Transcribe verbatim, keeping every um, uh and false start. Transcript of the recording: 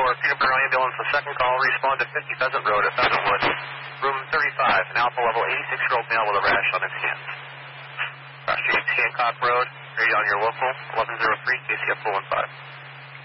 four, Peterborough Ambulance, the second call, respond to fifty Pheasant Road at Pheasantwood. Room thirty-five, an alpha level eighty-six-year-old male with a rash on his hands. Cross James Hancock Road, ready on your local, eleven oh three, K C F four one five.